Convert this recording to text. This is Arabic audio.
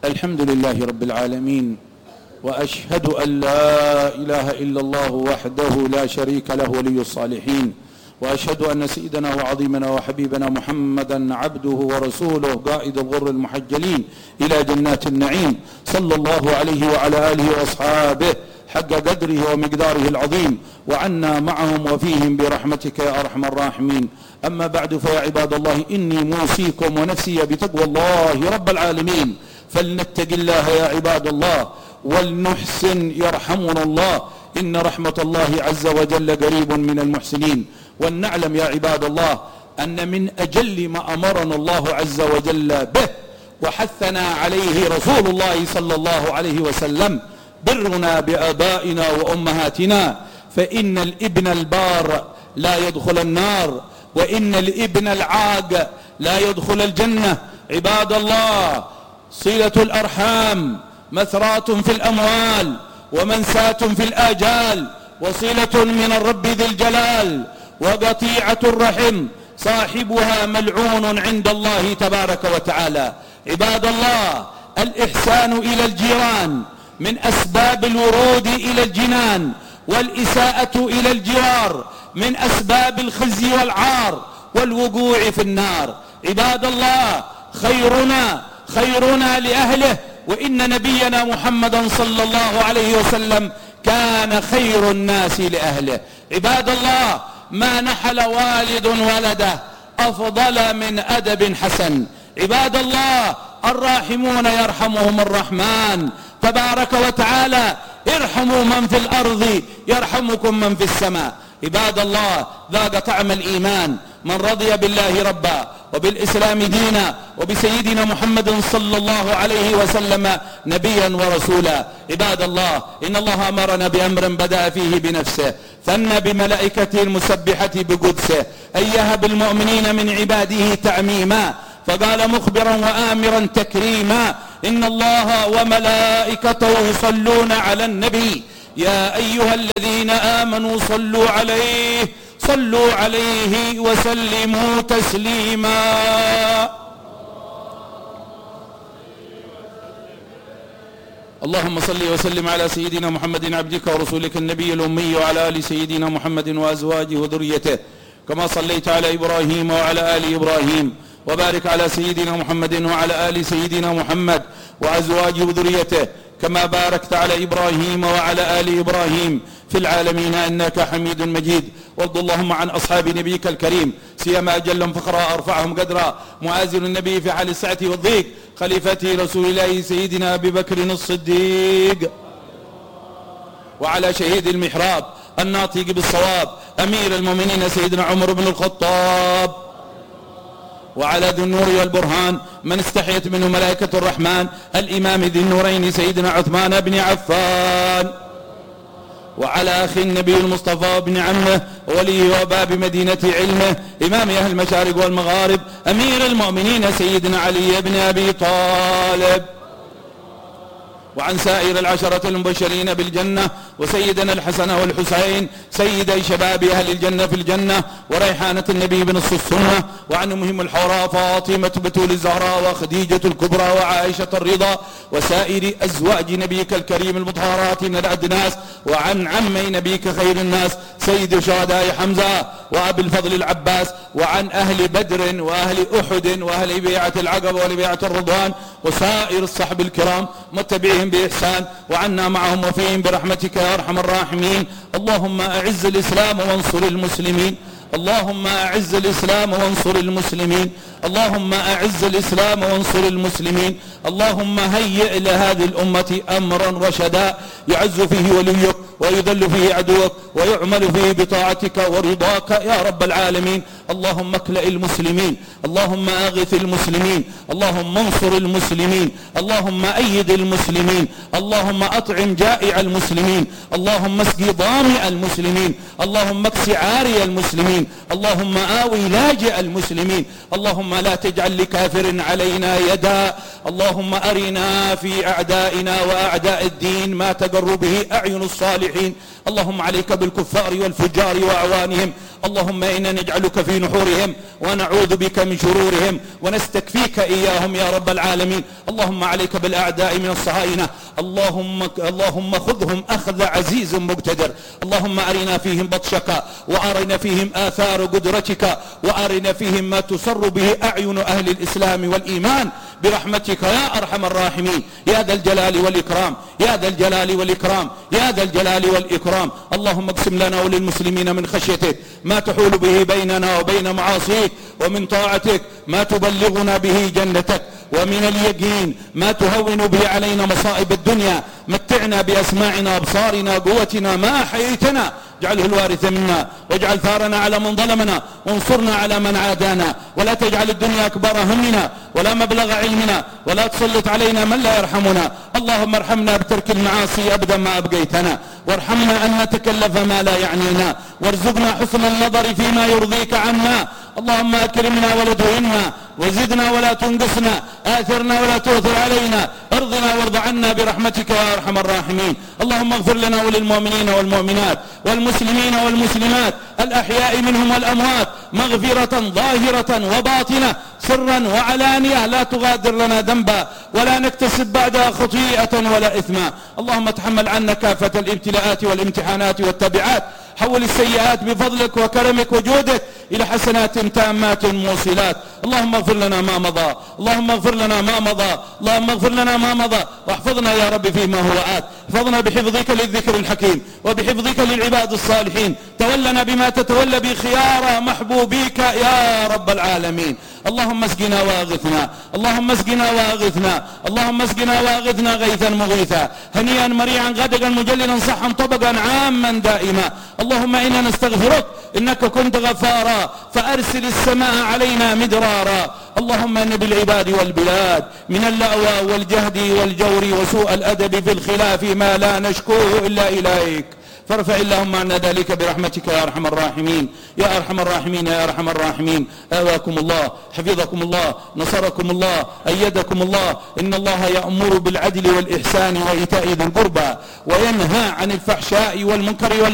الحمد لله رب العالمين، وأشهد أن لا إله إلا الله وحده لا شريك له ولي الصالحين، وأشهد أن سيدنا وعظيمنا وحبيبنا محمدا عبده ورسوله قائد الغر المحجلين إلى جنات النعيم، صلى الله عليه وعلى آله وأصحابه حق قدره ومقداره العظيم، وعنا معهم وفيهم برحمتك يا أرحم الراحمين. أما بعد، فيا عباد الله، إني موصيكم ونفسي بتقوى الله رب العالمين، فلنتق الله يا عباد الله ولنحسن يرحمنا الله، إن رحمة الله عز وجل قريب من المحسنين. ولنعلم يا عباد الله أن من أجل ما أمرنا الله عز وجل به وحثنا عليه رسول الله صلى الله عليه وسلم برنا بآبائنا وأمهاتنا، فإن الابن البار لا يدخل النار، وإن الابن العاق لا يدخل الجنة. عباد الله، صلة الأرحام مثراة في الأموال ومنساة في الآجال، وصلة من الرب ذي الجلال، وقطيعة الرحم صاحبها ملعون عند الله تبارك وتعالى. عباد الله، الإحسان إلى الجيران من أسباب الورود إلى الجنان، والإساءة إلى الجوار من أسباب الخزي والعار والوقوع في النار. عباد الله، خيرنا لأهله، وإن نبينا محمدا صلى الله عليه وسلم كان خير الناس لأهله. عباد الله، ما نحل والد ولده أفضل من أدب حسن. عباد الله، الراحمون يرحمهم الرحمن تبارك وتعالى، ارحموا من في الأرض يرحمكم من في السماء. عباد الله، ذاق طعم الإيمان من رضي بالله ربا وبالإسلام دينا وبسيدنا محمد صلى الله عليه وسلم نبيا ورسولا. عباد الله، إن الله أمرنا بأمر بدأ فيه بنفسه، ثنى بملائكته المسبحة بقدسه، أن يهب المؤمنين من عباده تعميما، فقال مخبرا وآمرا تكريما: إن الله وملائكته يصلون على النبي يا أيها الذين آمنوا صلوا عليه وسلموا تسليما. اللهم صل وسلم على سيدنا محمد عبدك ورسولك النبي الأمي، وعلى آل سيدنا محمد وأزواجه وذريته، كما صليت على إبراهيم وعلى آل إبراهيم، وبارك على سيدنا محمد وعلى آل سيدنا محمد وأزواجه وذريته، كما باركت على إبراهيم وعلى آل إبراهيم في العالمين إنك حميد مجيد. وارض اللهم عن أصحاب نبيك الكريم، سيما أجلهم فقرا أرفعهم قدرا، معازل النبي في حال السعة والضيق، خليفة رسول الله سيدنا أبي بكر الصديق، وعلى شهيد المحراب الناطق بالصواب أمير المؤمنين سيدنا عمر بن الخطاب، وعلى ذي النور والبرهان من استحيت منه ملائكة الرحمن الإمام ذي النورين سيدنا عثمان بن عفان، وعلى أخي النبي المصطفى بن عمه وليه وباب مدينة علمه إمام أهل المشارق والمغارب أمير المؤمنين سيدنا علي بن أبي طالب، وعن سائر العشرة المبشرين بالجنة، وسيدنا الحسن والحسين سيدي شباب أهل الجنة في الجنة، وريحانة النبي بنص السنة، وعن أمهم الحوراء فاطمة بتول الزهراء وخديجة الكبرى وعائشة الرضا، وسائر أزواج نبيك الكريم المطهرات من الأدناس، وعن عمي نبيك خير الناس سيد شهداء حمزة وأبي الفضل العباس، وعن أهل بدر وأهل أحد وأهل بيعة العقبة وبيعة الرضوان، وسائر الصحب الكرام متبعهم بإحسان، وعنا معهم وفيهم برحمتك يا أرحم الراحمين. اللهم أعز الإسلام وانصر المسلمين، اللهم أعز الإسلام وانصر المسلمين، اللهم أعز الإسلام وانصر المسلمين. اللهم هيئ لهذه الأمة أمرا رشدا يعز فيه وليك ويذل فيه عدوك ويعمل فيه بطاعتك ورضاك يا رب العالمين. اللهم اكلأ المسلمين، اللهم أغث المسلمين، اللهم انصر المسلمين، اللهم أيد المسلمين، اللهم أطعم جائع المسلمين، اللهم اسقي ضامع المسلمين، اللهم اكس عاري المسلمين، اللهم آوي لاجئ المسلمين، اللهم لا تجعل لكافر علينا يدا، اللهم أرنا في أعدائنا وأعداء الدين ما تقر به أعين الصالحين. اللهم عليك بالكفار والفجار وأعوانهم. اللهم إنا نجعلك في نحورهم ونعوذ بك من شرورهم ونستكفيك إياهم يا رب العالمين. اللهم عليك بالأعداء من الصهاينة. اللهم خذهم أخذ عزيز مقتدر. اللهم أرنا فيهم بطشك وأرنا فيهم آثار قدرتك وأرنا فيهم ما تسر به أعين أهل الإسلام والإيمان برحمتك يا أرحم الراحمين يا ذا الجلال والإكرام يا ذا الجلال والإكرام يا ذا الجلال والإكرام. اللهم اقسم لنا وللمسلمين من خشيتك ما تحول به بيننا وبين معاصيك، ومن طاعتك ما تبلغنا به جنتك، ومن اليقين ما تهون به علينا مصائب الدنيا. متعنا بأسماعنا وأبصارنا قوتنا ما أحييتنا، اجعله الوارث منا واجعل ثارنا على من ظلمنا وانصرنا على من عادانا، ولا تجعل الدنيا أكبر همنا ولا مبلغ علمنا ولا تسلط علينا من لا يرحمنا. اللهم ارحمنا بترك المعاصي أبدا ما أبقيتنا، وارحمنا أن نتكلف ما لا يعنينا، وارزقنا حسن النظر فيما يرضيك عنا. اللهم أكرمنا ولا تهنا، وزدنا ولا تنقصنا، آثرنا ولا تؤثر علينا، ارضنا وارض عنا برحمتك يا أرحم الراحمين. اللهم اغفر لنا وللمؤمنين والمؤمنات والمسلمين والمسلمات الأحياء منهم والأموات مغفرة ظاهرة وباطنة سرا وعلانية، لا تغادر لنا ذنبا ولا نكتسب بعدها خطيئة ولا إثما. اللهم تحمل عنا كافة الابتلاءات والامتحانات والتبعات، حول السيئات بفضلك وكرمك وجودك إلى حسنات تامات موصلات. اللهم اغفر لنا ما مضى، اللهم اغفر لنا ما مضى، اللهم اغفر لنا ما مضى، واحفظنا يا رب فيما هو آت. احفظنا بحفظك للذكر الحكيم وبحفظك للعباد الصالحين. تولنا بما تتولى بخيار محبوبيك يا رب العالمين. اللهم اسقنا واغثنا، اللهم اسقنا واغثنا، اللهم اسقنا واغثنا غيثا مغيثا هنيئا مريعا غدقا مجللا صحا طبقا عاما دائما. اللهم إنا نستغفرك إنك كنت غفارا فأرسل السماء علينا مدرارا. اللهم إن بالعباد والبلاد من اللأوى والجهد والجور وسوء الأدب في الخلاف ما لا نشكوه إلا إليك، فارفع اللهم عنا ذلك برحمتك يا أرحم الراحمين يا أرحم الراحمين يا أرحم الراحمين. آواكم الله، حفظكم الله، نصركم الله، أيدكم الله. إن الله يأمر بالعدل والإحسان وإيتاء ذي القربى وينهى عن الفحشاء والمنكر